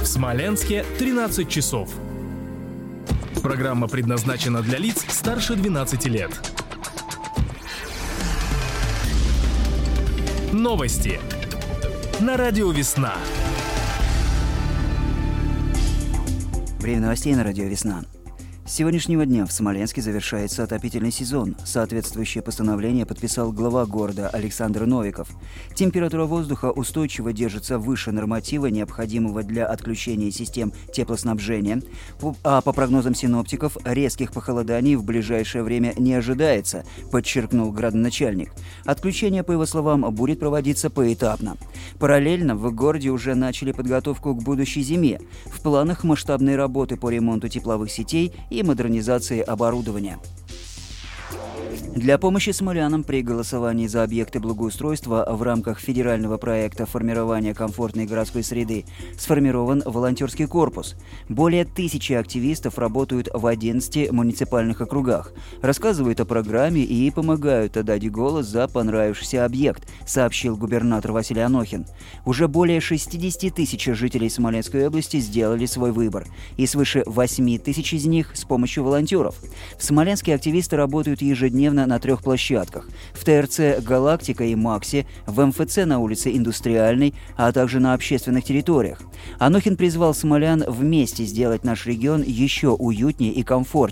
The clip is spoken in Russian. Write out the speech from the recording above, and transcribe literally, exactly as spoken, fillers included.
Смоленске тринадцать часов. Программа предназначена для лиц старше двенадцати лет. Новости на радио «Весна». Время новостей на радио «Весна». С сегодняшнего дня в Смоленске завершается отопительный сезон. Соответствующее постановление подписал глава города Александр Новиков. Температура воздуха устойчиво держится выше норматива, необходимого для отключения систем теплоснабжения. А по прогнозам синоптиков, резких похолоданий в ближайшее время не ожидается, подчеркнул градоначальник. Отключение, по его словам, будет проводиться поэтапно. Параллельно в городе уже начали подготовку к будущей зиме. В планах масштабные работы по ремонту тепловых сетей и модернизации оборудования. Для помощи смолянам при голосовании за объекты благоустройства в рамках федерального проекта формирования комфортной городской среды сформирован волонтерский корпус. Более тысячи активистов работают в одиннадцати муниципальных округах, рассказывают о программе и помогают отдать голос за понравившийся объект, сообщил губернатор Василий Анохин. Уже более шестьдесят тысяч жителей Смоленской области сделали свой выбор, и свыше восемь тысяч из них с помощью волонтеров. В Смоленске активисты работают ежедневно на трех площадках – в ТРЦ «Галактика» и «Макси», в МФЦ на улице Индустриальной, а также на общественных территориях. Анохин призвал смолян вместе сделать наш регион еще уютнее и комфортнее.